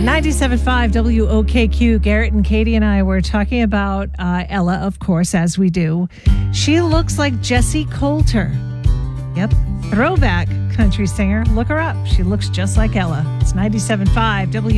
97.5 WOKQ. Garrett and Katie and I were talking about Ella, of course, as we do. She looks like Jessie Coulter. Yep. Throwback country singer. Look her up. She looks just like Ella. It's 97.5 WOKQ.